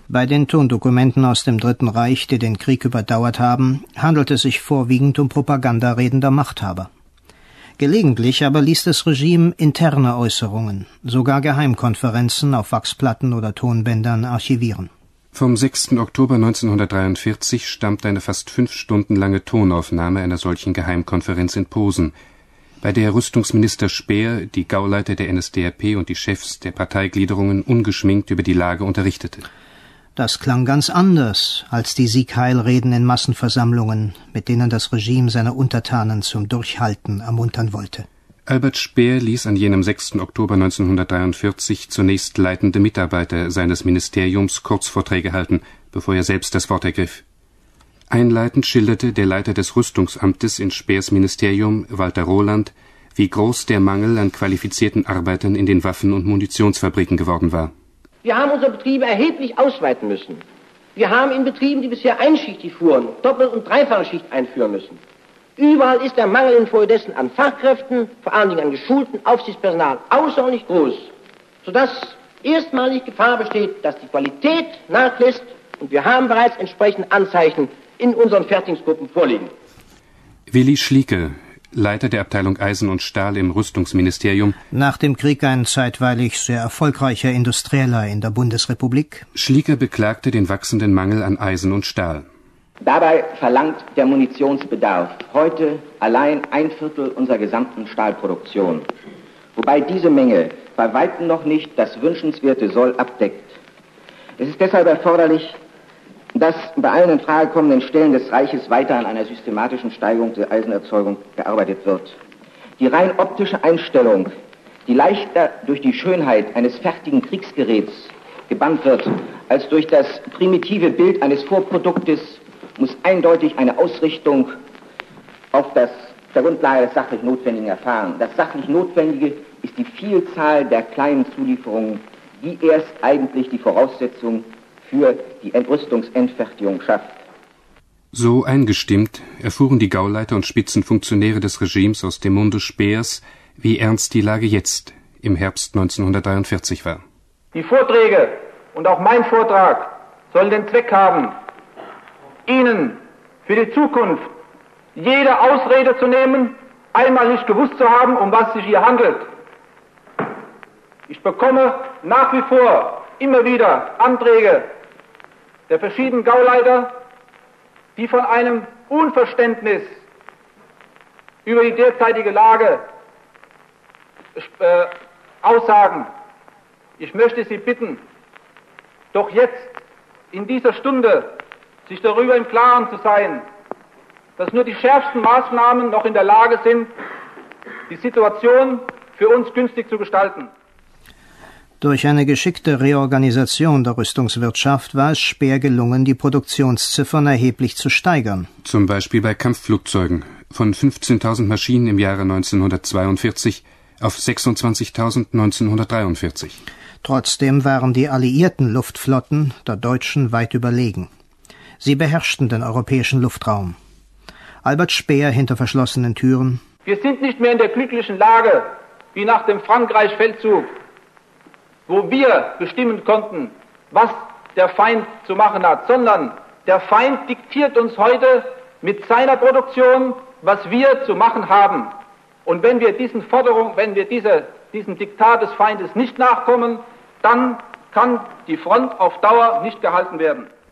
Bei den Tondokumenten aus dem Dritten Reich, die den Krieg überdauert haben, handelt es sich vorwiegend um Propagandareden der Machthaber. Gelegentlich aber ließ das Regime interne Äußerungen, sogar Geheimkonferenzen auf Wachsplatten oder Tonbändern archivieren. Vom 6. Oktober 1943 stammt eine fast 5 Stunden lange Tonaufnahme einer solchen Geheimkonferenz in Posen, bei der Rüstungsminister Speer die Gauleiter der NSDAP und die Chefs der Parteigliederungen ungeschminkt über die Lage unterrichtete. Das klang ganz anders als die Siegheilreden in Massenversammlungen, mit denen das Regime seine Untertanen zum Durchhalten ermuntern wollte. Albert Speer ließ an jenem 6. Oktober 1943 zunächst leitende Mitarbeiter seines Ministeriums Kurzvorträge halten, bevor er selbst das Wort ergriff. Einleitend schilderte der Leiter des Rüstungsamtes in Speers Ministerium, Walter Roland, wie groß der Mangel an qualifizierten Arbeitern in den Waffen- und Munitionsfabriken geworden war. Wir haben unsere Betriebe erheblich ausweiten müssen. Wir haben in Betrieben, die bisher einschichtig fuhren, Doppel- und Dreifache Schicht einführen müssen. Überall ist der Mangel infolgedessen an Fachkräften, vor allen Dingen an geschultem Aufsichtspersonal, außerordentlich groß, sodass erstmalig Gefahr besteht, dass die Qualität nachlässt, und wir haben bereits entsprechende Anzeichen in unseren Fertigungsgruppen vorliegen. Willi Schlieker, Leiter der Abteilung Eisen und Stahl im Rüstungsministerium. Nach dem Krieg ein zeitweilig sehr erfolgreicher Industrieller in der Bundesrepublik. Schlieker beklagte den wachsenden Mangel an Eisen und Stahl. Dabei verlangt der Munitionsbedarf heute allein 1/4 unserer gesamten Stahlproduktion, wobei diese Menge bei weitem noch nicht das wünschenswerte Soll abdeckt. Es ist deshalb erforderlich, dass bei allen in Frage kommenden Stellen des Reiches weiter an einer systematischen Steigerung der Eisenerzeugung gearbeitet wird. Die rein optische Einstellung, die leichter durch die Schönheit eines fertigen Kriegsgeräts gebannt wird, als durch das primitive Bild eines Vorproduktes, muss eindeutig eine Ausrichtung auf der Grundlage des sachlich Notwendigen erfahren. Das sachlich Notwendige ist die Vielzahl der kleinen Zulieferungen, die erst eigentlich die Voraussetzung für die Rüstungsendfertigung schafft. So eingestimmt erfuhren die Gauleiter und Spitzenfunktionäre des Regimes aus dem Munde Speers, wie ernst die Lage jetzt, im Herbst 1943 war. Die Vorträge und auch mein Vortrag sollen den Zweck haben, Ihnen für die Zukunft jede Ausrede zu nehmen, einmal nicht gewusst zu haben, um was sich hier handelt. Ich bekomme nach wie vor immer wieder Anträge der verschiedenen Gauleiter, die von einem Unverständnis über die derzeitige Lage aussagen. Ich möchte Sie bitten, doch jetzt in dieser Stunde sich darüber im Klaren zu sein, dass nur die schärfsten Maßnahmen noch in der Lage sind, die Situation für uns günstig zu gestalten. Durch eine geschickte Reorganisation der Rüstungswirtschaft war es Speer gelungen, die Produktionsziffern erheblich zu steigern. Zum Beispiel bei Kampfflugzeugen von 15.000 Maschinen im Jahre 1942 auf 26.000 1943. Trotzdem waren die alliierten Luftflotten der Deutschen weit überlegen. Sie beherrschten den europäischen Luftraum. Albert Speer hinter verschlossenen Türen. Wir sind nicht mehr in der glücklichen Lage, wie nach dem Frankreich-Feldzug, wo wir bestimmen konnten, was der Feind zu machen hat, sondern der Feind diktiert uns heute mit seiner Produktion, was wir zu machen haben. Und wenn wir diesen Forderungen, diesem Diktat des Feindes nicht nachkommen, dann kann die Front auf Dauer nicht gehalten werden.